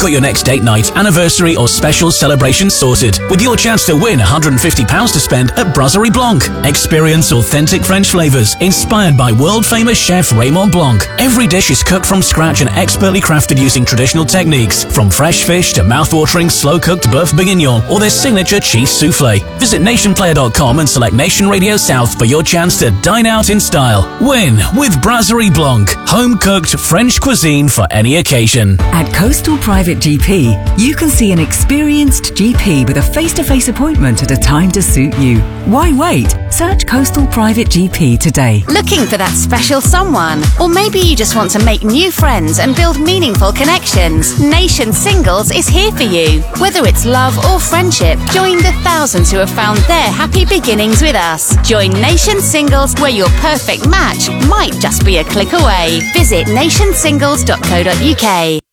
got your next date night, anniversary or special celebration sorted, with your chance to win £150 to spend at Brasserie Blanc. Experience authentic French flavours inspired by world-famous chef Raymond Blanc. Every dish is cooked from scratch and expertly crafted using traditional techniques, from fresh fish to mouth-watering slow-cooked bœuf bourguignon or their signature cheese soufflé. Visit nationplayer.com and select Nation Radio South for your chance to dine out in style. Win with Brasserie Blanc, home-cooked French cuisine for any occasion. At Coastal Private GP, you can see an experienced GP with a face-to-face appointment at a time to suit you. Why wait? Search Coastal Private GP today. Looking for that special someone? Or maybe you just want to make new friends and build meaningful connections? Nation Singles is here for you. Whether it's love or friendship, join the thousands who have found their happy beginnings with us. Join Nation Singles, where your perfect match might just be a click away. Visit nationsingles.co.uk.